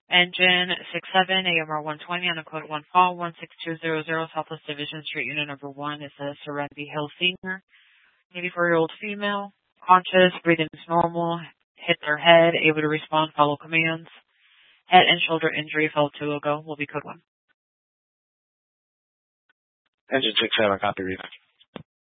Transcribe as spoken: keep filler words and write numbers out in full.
Engine six seven, A M R one twenty on a code one fall, one six two zero zero, Southwest Division Street, Unit number one. It says Serenity Hill Senior, eighty-four-year-old female, conscious, breathing is normal, hit their head, able to respond, follow commands. Head and shoulder injury, fell to a go, will be code one. Engine six seven, copy, read.